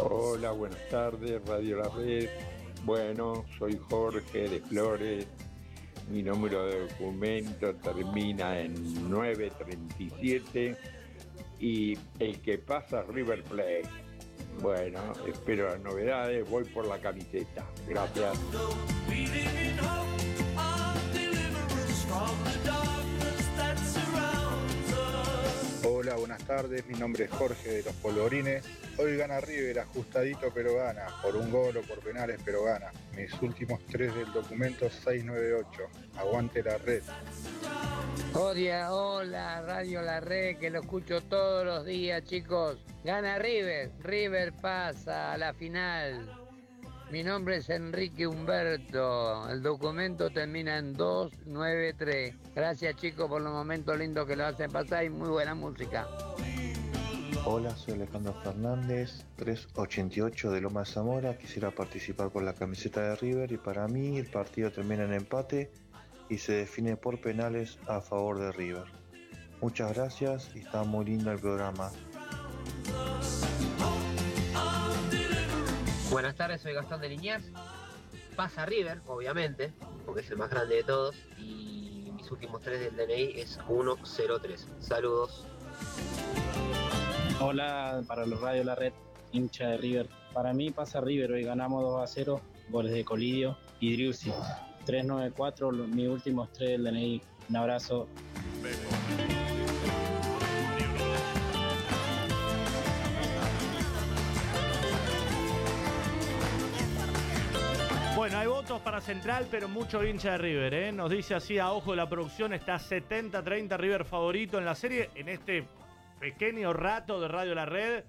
Hola, buenas tardes, Radio La Red. Bueno, soy Jorge de Flores. Mi número de documento termina en 937 y el que pasa River Plate. Bueno, espero las novedades, voy por la camiseta. Gracias. Hola, buenas tardes, mi nombre es Jorge de Los Polvorines. Hoy gana River, ajustadito pero gana, por un gol o por penales pero gana. Mis últimos 3 del documento 698, aguante la red. Hola, Radio La Red, que lo escucho todos los días, chicos. Gana River, River pasa a la final. Mi nombre es Enrique Humberto, el documento termina en 293. Gracias, chicos, por los momentos lindos que lo hacen pasar y muy buena música. Hola, soy Alejandro Fernández, 388 de Loma de Zamora. Quisiera participar con la camiseta de River y para mí el partido termina en empate y se define por penales a favor de River. Muchas gracias y está muy lindo el programa. Buenas tardes, soy Gastón de Liniers. Pasa River, obviamente, porque es el más grande de todos. Y mis últimos 3 del DNI es 103. Saludos. Hola, para los Radio La Red, hincha de River. Para mí pasa River, hoy ganamos 2-0, goles de Colidio y Driussi. 394, mis últimos 3 del DNI. Un abrazo. Bueno, hay votos para Central, pero mucho hincha de River, ¿eh? Nos dice así a ojo de la producción, está 70-30 River favorito en la serie, en este pequeño rato de Radio La Red,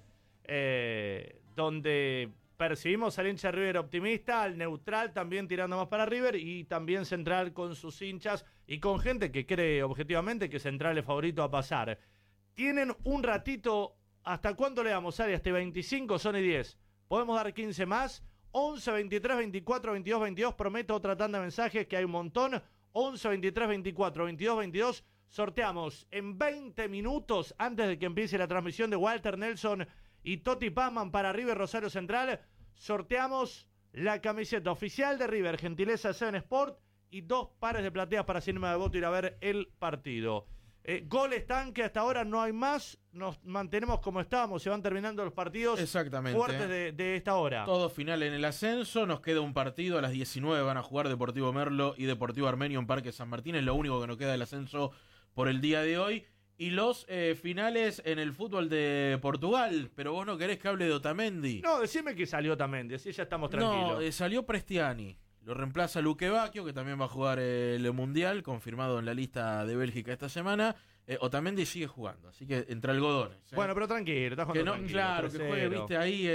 donde percibimos al hincha de River optimista, al neutral también tirando más para River y también Central con sus hinchas y con gente que cree objetivamente que Central es favorito a pasar. Tienen un ratito, ¿hasta cuánto le damos, Ari? Hasta 25, son y 10. ¿Podemos dar 15 más? 11, 23, 24, 22, 22. Prometo otra tanda de mensajes que hay un montón. 11, 23, 24, 22, 22. Sorteamos en 20 minutos antes de que empiece la transmisión de Walter Nelson y Toti Pazman para River Rosario Central. Sorteamos la camiseta oficial de River, gentileza de Seven Sport, y 2 pares de plateas para Cinema de Voto ir a ver el partido. Goles tanque, hasta ahora no hay más. Nos mantenemos como estábamos. Se van terminando los partidos fuertes de esta hora. Todo final en el ascenso. Nos queda un partido. A las 19 van a jugar Deportivo Merlo y Deportivo Armenio en Parque San Martín. Es lo único que nos queda del ascenso por el día de hoy. Y los finales en el fútbol de Portugal. Pero vos no querés que hable de Otamendi. No, decime que salió Otamendi. Así ya estamos tranquilos. No, salió Prestiani. Lo reemplaza Luque Bacchio, que también va a jugar el Mundial, confirmado en la lista de Bélgica esta semana. Otamendi sigue jugando, así que entre algodones. Bueno, pero tranquilo, estás jugando tranquilo. Claro, que juegue, viste, ahí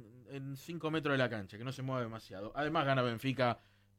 en 5 metros de la cancha, que no se mueve demasiado. Además gana Benfica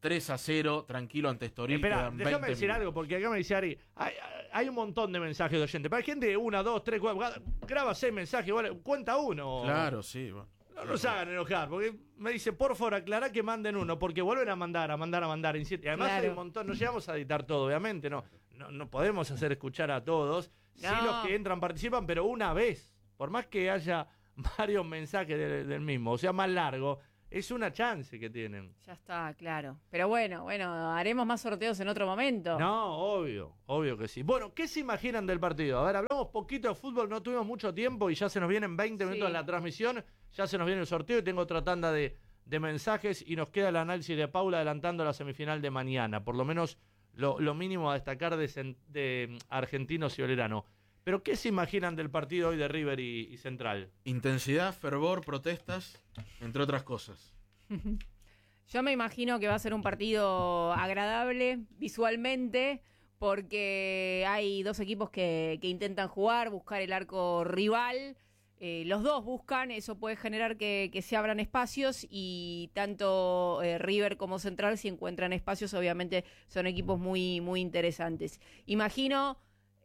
3-0, tranquilo ante Estoril. Espera, déjame decir algo, porque acá me dice Ari, hay un montón de mensajes de oyentes. Pero hay gente de 1, 2, 3, 4, graba 6 mensajes, vale, cuenta uno. Claro, sí, bueno. No nos hagan enojar, porque me dice, por favor, aclará que manden uno, porque vuelven a mandar, insiste. Y además hay un montón, no llegamos a editar todo, obviamente, no podemos hacer escuchar a todos. No. Sí, los que entran participan, pero una vez, por más que haya varios mensajes del mismo, o sea, más largo, es una chance que tienen. Ya está, claro. Pero bueno, haremos más sorteos en otro momento. No, obvio que sí. Bueno, ¿qué se imaginan del partido? A ver, hablamos poquito de fútbol, no tuvimos mucho tiempo y ya se nos vienen 20 minutos en la transmisión, ya se nos viene el sorteo y tengo otra tanda de mensajes y nos queda el análisis de Paula adelantando la semifinal de mañana, por lo menos lo mínimo a destacar de Argentinos y Olerano. Pero ¿qué se imaginan del partido hoy de River y Central? Intensidad, fervor, protestas, entre otras cosas. Yo me imagino que va a ser un partido agradable visualmente, porque hay dos equipos que intentan buscar el arco rival. Los dos buscan, eso puede generar que se abran espacios y tanto River como Central, si encuentran espacios, obviamente son equipos muy, muy interesantes. Imagino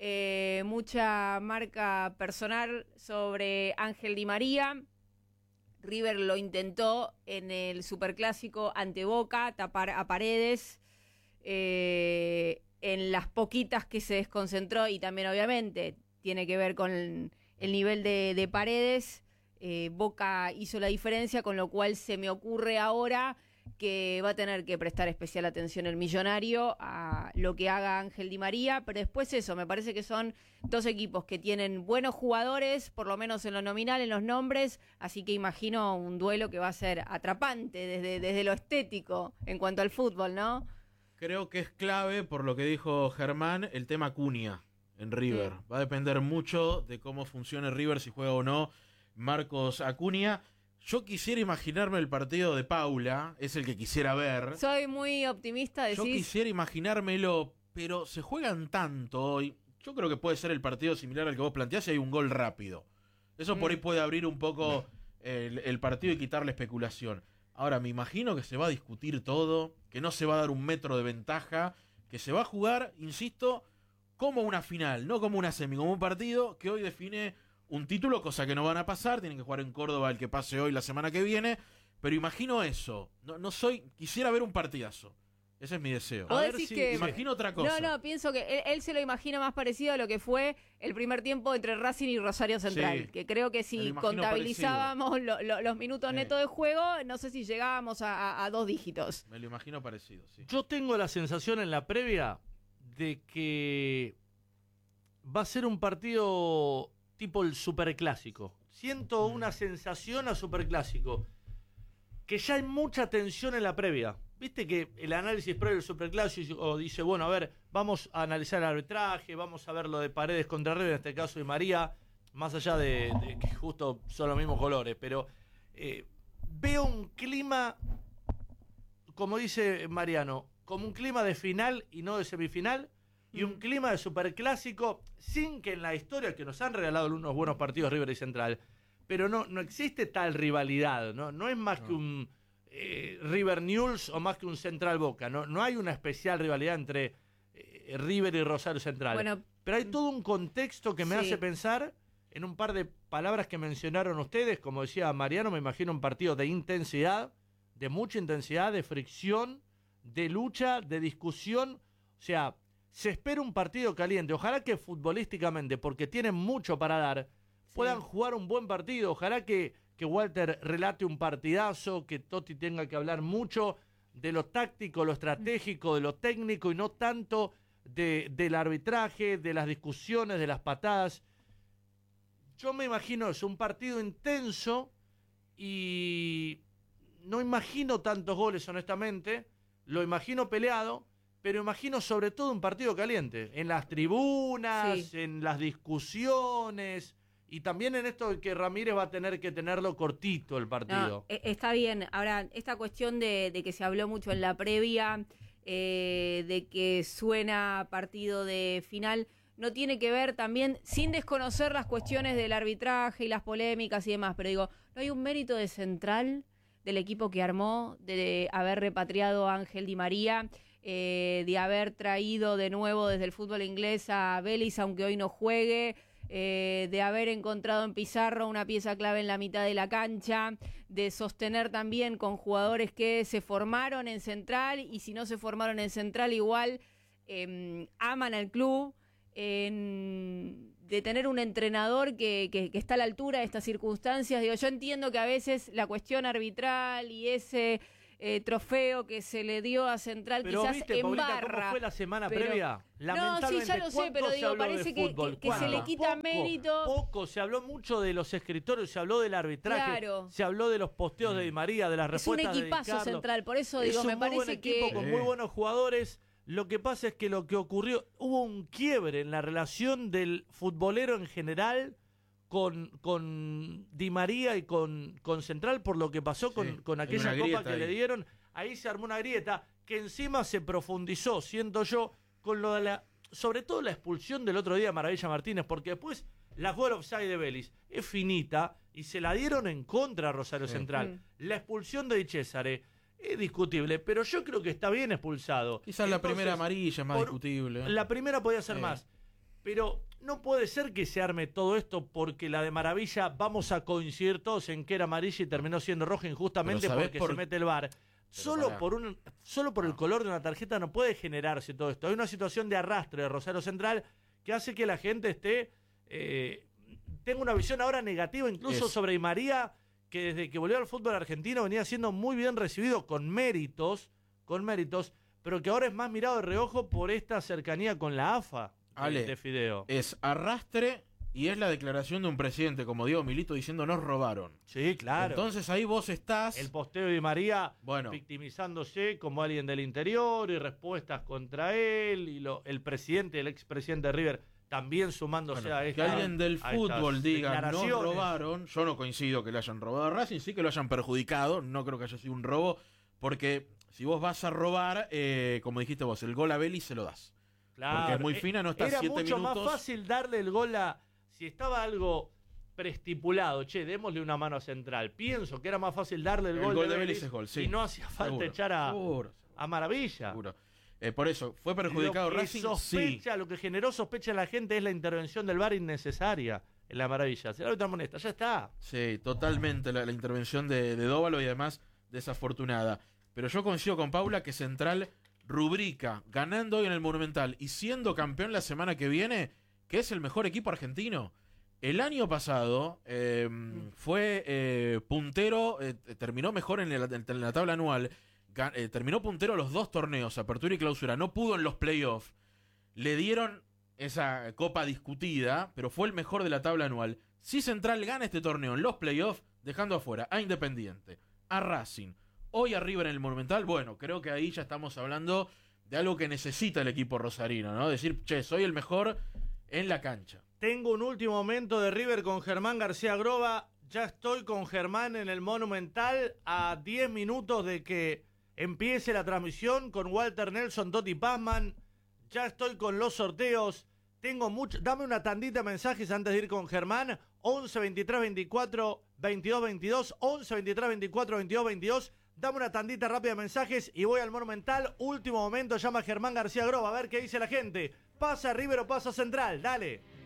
mucha marca personal sobre Ángel Di María. River lo intentó en el Superclásico ante Boca, tapar a Paredes. En las poquitas que se desconcentró, y también obviamente tiene que ver con el nivel de Paredes, Boca hizo la diferencia, con lo cual se me ocurre ahora que va a tener que prestar especial atención el Millonario a lo que haga Ángel Di María, pero después eso, me parece que son dos equipos que tienen buenos jugadores, por lo menos en lo nominal, en los nombres, así que imagino un duelo que va a ser atrapante desde lo estético en cuanto al fútbol, ¿no? Creo que es clave, por lo que dijo Germán, el tema Cunha en River. Va a depender mucho de cómo funcione River, si juega o no Marcos Acuña. Yo quisiera imaginarme el partido de Paula, es el que quisiera ver. Soy muy optimista, decís. Yo quisiera imaginármelo, pero se juegan tanto hoy. Yo creo que puede ser el partido similar al que vos planteás si hay un gol rápido. Eso por ahí puede abrir un poco el partido y quitarle especulación. Ahora, me imagino que se va a discutir todo, que no se va a dar un metro de ventaja, que se va a jugar, insisto, como una final, no como una semi, como un partido que hoy define un título, cosa que no van a pasar, tienen que jugar en Córdoba el que pase hoy la semana que viene, pero imagino eso, quisiera ver un partidazo, ese es mi deseo. A ver si imagino otra cosa. No, pienso que él se lo imagina más parecido a lo que fue el primer tiempo entre Racing y Rosario Central, Sí, que creo que si contabilizábamos los minutos netos de juego, no sé si llegábamos a 2 dígitos. Me lo imagino parecido, sí. Yo tengo la sensación en la previa de que va a ser un partido tipo el superclásico. Siento una sensación a superclásico, que ya hay mucha tensión en la previa. Viste que el análisis previo del superclásico dice, bueno, a ver, vamos a analizar el arbitraje, vamos a ver lo de Paredes contra River, en este caso de María, más allá de que justo son los mismos colores, pero veo un clima, como dice Mariano, como un clima de final y no de semifinal, y un clima de superclásico, sin que en la historia, que nos han regalado unos buenos partidos River y Central, pero no existe tal rivalidad, no es más que un River Newell's o más que un Central Boca, no hay una especial rivalidad entre River y Rosario Central, bueno, pero hay todo un contexto que me hace pensar en un par de palabras que mencionaron ustedes. Como decía Mariano, me imagino un partido de intensidad, de mucha intensidad, de fricción, de lucha, de discusión, o sea, se espera un partido caliente. Ojalá que futbolísticamente, porque tienen mucho para dar, puedan jugar un buen partido. Ojalá que Walter relate un partidazo, que Totti tenga que hablar mucho de lo táctico, lo estratégico, de lo técnico y no tanto del arbitraje, de las discusiones, de las patadas. Yo me imagino eso, un partido intenso, y no imagino tantos goles, honestamente. Lo imagino peleado, pero imagino sobre todo un partido caliente, en las tribunas, en las discusiones, y también en esto de que Ramírez va a tener que tenerlo cortito el partido. No, está bien. Ahora, esta cuestión de que se habló mucho en la previa, de que suena partido de final, no tiene que ver también, sin desconocer las cuestiones del arbitraje y las polémicas y demás, pero digo, ¿no hay un mérito de Central, del equipo que armó, de haber repatriado a Ángel Di María, de haber traído de nuevo desde el fútbol inglés a Vélez, aunque hoy no juegue, de haber encontrado en Pizarro una pieza clave en la mitad de la cancha, de sostener también con jugadores que se formaron en Central, y si no se formaron en Central igual aman al club, de tener un entrenador que está a la altura de estas circunstancias. Digo, yo entiendo que a veces la cuestión arbitral y ese trofeo que se le dio a Central pero quizás viste, embarra. Paulita, ¿cómo fue la semana previa? No, sí, ya lo sé, pero digo, parece que se le quita mérito. Poco, se habló mucho de los escritorios, se habló del arbitraje, Claro. se habló de los posteos de Di María, de las respuestas de Es un equipazo Carlos. Central, por eso digo, Es me un muy buen parece equipo que con muy buenos jugadores. Lo que pasa es que lo que ocurrió, hubo un quiebre en la relación del futbolero en general con Di María y con Central, por lo que pasó con aquella copa que le dieron. Ahí se armó una grieta que encima se profundizó, siento yo, con lo de sobre todo la expulsión del otro día de Maravilla Martínez, porque después la jugada offside de Vélez es finita y se la dieron en contra a Rosario Central. La expulsión de Di Cesare es discutible, pero yo creo que está bien expulsado. Quizás la primera amarilla es más discutible. La primera podía ser más, pero no puede ser que se arme todo esto porque la de Maravilla, vamos a coincidir todos en que era amarilla y terminó siendo roja injustamente porque se mete el VAR. Solo por el color de una tarjeta no puede generarse todo esto. Hay una situación de arrastre de Rosario Central que hace que la gente esté tengo una visión ahora negativa incluso sobre Di María, que desde que volvió al fútbol argentino venía siendo muy bien recibido con méritos, pero que ahora es más mirado de reojo por esta cercanía con la AFA de Fideo. Es arrastre y es la declaración de un presidente como Diego Milito diciendo nos robaron. Sí, claro. Entonces ahí vos estás... El posteo de Di María victimizándose como alguien del interior y respuestas contra él, y el presidente, el expresidente de River también sumándose a esta. Que alguien del fútbol diga nos robaron, yo no coincido que le hayan robado a Racing, sí que lo hayan perjudicado, no creo que haya sido un robo, porque si vos vas a robar, como dijiste vos, el gol a Vélez se lo das. Claro. Porque es muy fina, no está 7 minutos. Era mucho más fácil darle el gol si estaba algo preestipulado, démosle una mano a Central. Pienso que era más fácil darle el gol de Vélez es gol, sí. Y no hacía falta echar a Maravilla. Seguro. Por eso, ¿fue perjudicado Racing? Lo que generó sospecha en la gente es la intervención del VAR innecesaria en la Maravilla. Si la otra moneda, ya está. Sí, totalmente la intervención de Dóvalo y además desafortunada. Pero yo coincido con Paula que Central rubrica, ganando hoy en el Monumental y siendo campeón la semana que viene, que es el mejor equipo argentino. El año pasado fue puntero, terminó mejor en la tabla anual, terminó puntero los 2 torneos, Apertura y Clausura, no pudo en los playoffs, le dieron esa copa discutida, pero fue el mejor de la tabla anual. Si Central gana este torneo en los playoffs, dejando afuera a Independiente, a Racing, hoy a River en el Monumental, bueno, creo que ahí ya estamos hablando de algo que necesita el equipo rosarino, ¿no? Decir, soy el mejor en la cancha. Tengo un último momento de River con Germán García Groba. Ya estoy con Germán en el Monumental a 10 minutos de que empiece la transmisión con Walter Nelson, Totti Pazman. Ya estoy con los sorteos. Tengo mucho. Dame una tandita de mensajes antes de ir con Germán. 11 23 24 22 22. 11 23 24 22 22. Dame una tandita rápida de mensajes y voy al Monumental. Último momento, llama Germán García Groba. A ver qué dice la gente. ¿Pasa River o pasa Central? Dale.